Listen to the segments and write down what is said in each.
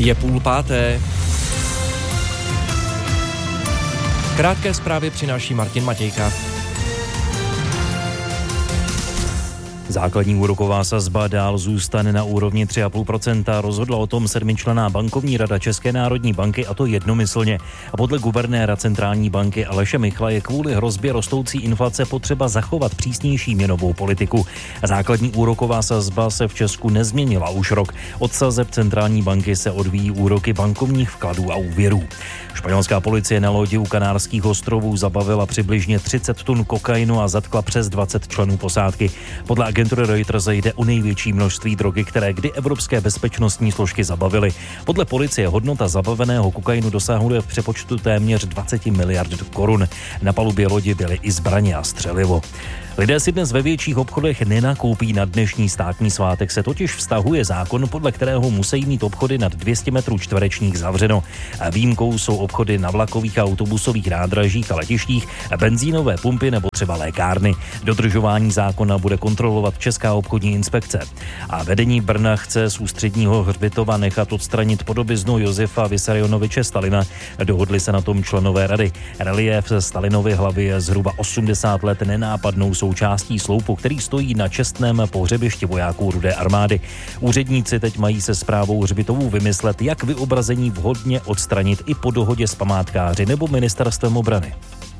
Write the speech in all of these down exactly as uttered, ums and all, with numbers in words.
Je půl páté. Krátké zprávy přináší Martin Matějka. Základní úroková sazba dál zůstane na úrovni tři celá pět procenta. Rozhodla o tom sedmičlenná bankovní rada České národní banky, a to jednomyslně. A podle guvernéra centrální banky Aleše Michla je kvůli hrozbě rostoucí inflace potřeba zachovat přísnější měnovou politiku. Základní úroková sazba se v Česku nezměnila už rok. Od sazeb centrální banky se odvíjí úroky bankovních vkladů a úvěrů. Španělská policie na lodi u Kanárských ostrovů zabavila přibližně třicet tun kokainu a zatkla přes dvacet členů posádky. Podle agentury Reuters jde o největší množství drogy, které kdy evropské bezpečnostní složky zabavily. Podle policie hodnota zabaveného kokainu dosahuje v přepočtu téměř dvacet miliard korun. Na palubě lodi byly i zbraně a střelivo. Lidé si dnes ve větších obchodech nenakoupí na dnešní státní svátek, se totiž vztahuje zákon, podle kterého musí mít obchody nad dvě stě metrů čtverečních zavřeno. A výjimkou jsou obchody na vlakových a autobusových nádražích a letištích, benzínové pumpy nebo třeba lékárny. Dodržování zákona bude kontrolovat Česká obchodní inspekce. A vedení Brna chce z ústředního hřbitova nechat odstranit podobiznu Josefa Vissarionoviče Stalina. Dohodli se na tom členové rady. Reliéf Stalinovy hlavy je zhruba osmdesát let nenápadnou součástí sloupu, který stojí na čestném pohřebišti vojáků Rudé armády. Úředníci teď mají se správou hřbitovů vymyslet, jak vyobrazení vhodně odstranit i po dohodě s památkáři nebo ministerstvem obrany.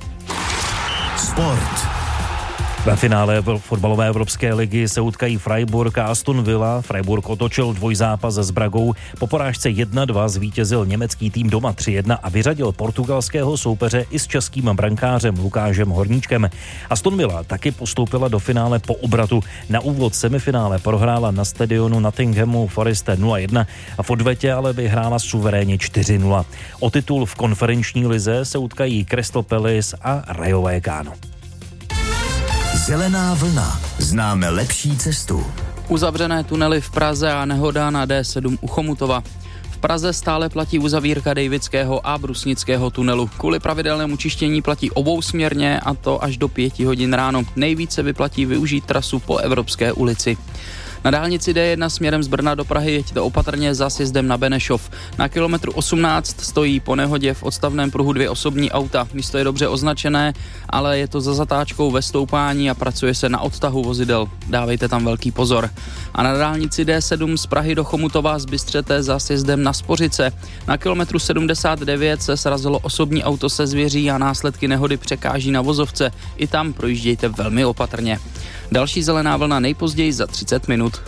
Sport. Ve finále fotbalové Evropské ligy se utkají Freiburg a Aston Villa. Freiburg otočil dvojzápas s Bragou. Po porážce jedna dva zvítězil německý tým doma tři jedna a vyřadil portugalského soupeře i s českým brankářem Lukášem Horníčkem. Aston Villa taky postoupila do finále po obratu. Na úvod semifinále prohrála na stadionu Nottinghamu Forest nula jedna a v odvetě ale vyhrála suverénně čtyři nula. O titul v konferenční lize se utkají Crystal Palace a Rayo Vallecano. Zelená vlna. Známe lepší cestu. Uzavřené tunely v Praze a nehoda na D sedm u Chomutova. V Praze stále platí uzavírka Dejvického a Brusnického tunelu. Kvůli pravidelnému čištění platí obousměrně, a to až do pěti hodin ráno. Nejvíce vyplatí využít trasu po Evropské ulici. Na dálnici D jedna směrem z Brna do Prahy jeďte opatrně za sjezdem na Benešov. Na kilometru osmnáct stojí po nehodě v odstavném pruhu dvě osobní auta. Místo je dobře označené, ale je to za zatáčkou ve stoupání a pracuje se na odtahu vozidel. Dávejte tam velký pozor. A na dálnici D sedm z Prahy do Chomutova zbystřete za sjezdem na Spořice. Na kilometru sedmdesát devět se srazilo osobní auto se zvěří a následky nehody překáží na vozovce. I tam projíždějte velmi opatrně. Další zelená vlna nejpozději za třicet minut.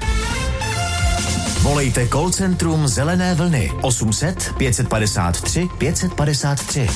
Volejte call centrum Zelené vlny osm set pět padesát tři pět padesát tři.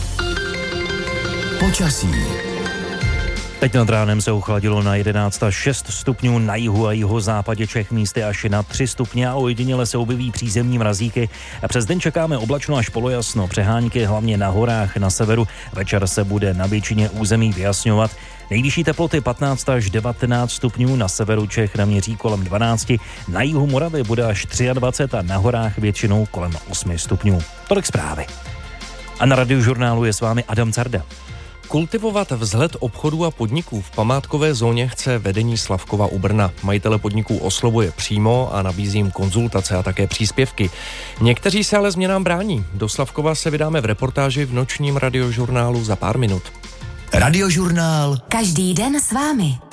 Počasí. Teď nad ránem se ochladilo na jedenáct až šest stupňů, na jihu a jihozápadě Čech místy až na tři stupně a ojediněle se objeví přízemní mrazíky. Přes den čekáme oblačno až polojasno, přehánky hlavně na horách na severu. Večer se bude na většině území vyjasňovat. Nejvyšší teploty patnáct až devatenáct stupňů, na severu Čech naměří kolem dvanáct, na jihu Moravy bude až dvacet tři a na horách většinou kolem osm stupňů. Tolik zprávy. A na Radiožurnálu je s vámi Adam Carda. Kultivovat vzhled obchodů a podniků v památkové zóně chce vedení Slavkova u Brna. Majitele podniků oslovuje přímo a nabízí jim konzultace a také příspěvky. Někteří se ale změnám brání. Do Slavkova se vydáme v reportáži v nočním Radiožurnálu za pár minut. Radiožurnál. Každý den s vámi.